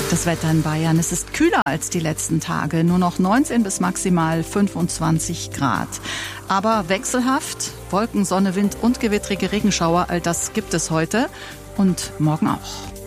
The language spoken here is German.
Das Wetter in Bayern. Es ist kühler als die letzten Tage. Nur noch 19 bis maximal 25 Grad. Aber wechselhaft. Wolken, Sonne, Wind und gewittrige Regenschauer. All das gibt es heute und morgen auch.